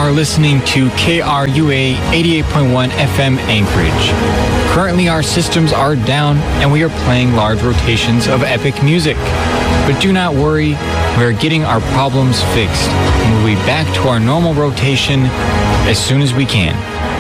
are listening to KRUA 88.1 FM Anchorage. Currently, our systems are down and we are playing large rotations of epic music. But do not worry, we are getting our problems fixed and we'll be back to our normal rotation as soon as we can.